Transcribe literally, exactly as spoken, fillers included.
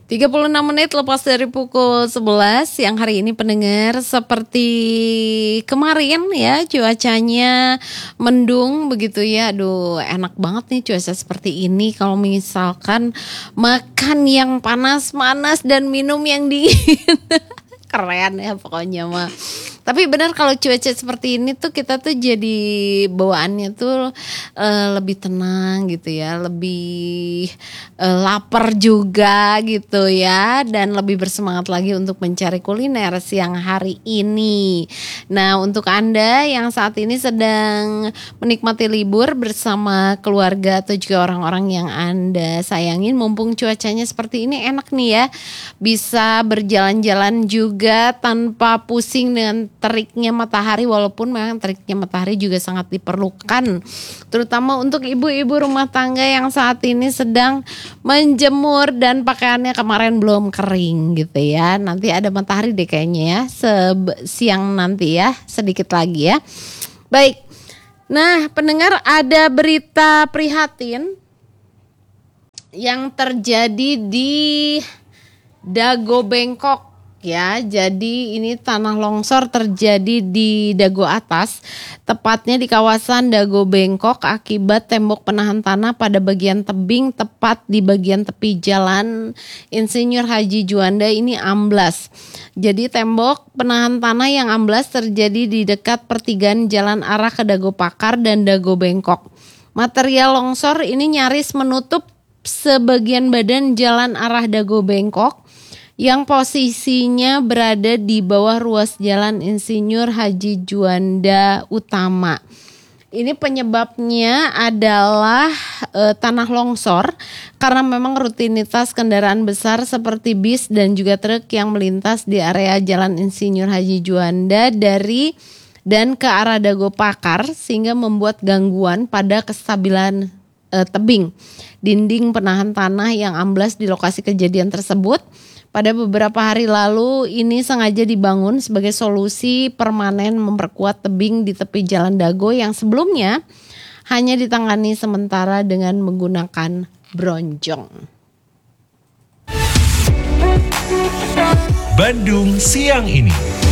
tiga puluh enam menit lepas dari pukul sebelas siang hari ini pendengar, seperti kemarin ya cuacanya mendung begitu ya. Aduh enak banget nih cuaca seperti ini kalau misalkan makan yang panas-panas dan minum yang dingin. Keren ya pokoknya mah. Tapi benar kalau cuaca seperti ini tuh kita tuh jadi bawaannya tuh uh, lebih tenang gitu ya, lebih uh, lapar juga gitu ya, dan lebih bersemangat lagi untuk mencari kuliner siang hari ini. Nah untuk Anda yang saat ini sedang menikmati libur bersama keluarga atau juga orang-orang yang Anda sayangin, mumpung cuacanya seperti ini enak nih ya, bisa berjalan-jalan juga tanpa pusing dengan teriknya matahari, walaupun memang teriknya matahari juga sangat diperlukan, terutama untuk ibu-ibu rumah tangga yang saat ini sedang menjemur dan pakaiannya kemarin belum kering gitu ya. Nanti ada matahari deh kayaknya ya, se- siang nanti ya, sedikit lagi ya. Baik, nah pendengar, ada berita prihatin yang terjadi di Dago Bengkok. Ya, jadi ini tanah longsor terjadi di Dago Atas, tepatnya di kawasan Dago Bengkok, akibat tembok penahan tanah pada bagian tebing tepat di bagian tepi jalan Insinyur Haji Juanda ini amblas. Jadi tembok penahan tanah yang amblas terjadi di dekat pertigaan jalan arah ke Dago Pakar dan Dago Bengkok. Material longsor ini nyaris menutup sebagian badan jalan arah Dago Bengkok yang posisinya berada di bawah ruas jalan Insinyur Haji Juanda Utama. Ini penyebabnya adalah e, tanah longsor karena memang rutinitas kendaraan besar seperti bis dan juga truk yang melintas di area jalan Insinyur Haji Juanda dari dan ke arah Dago Pakar, sehingga membuat gangguan pada kestabilan e, tebing. Dinding penahan tanah yang amblas di lokasi kejadian tersebut pada beberapa hari lalu ini sengaja dibangun sebagai solusi permanen memperkuat tebing di tepi jalan Dago yang sebelumnya hanya ditangani sementara dengan menggunakan bronjong. Bandung siang ini.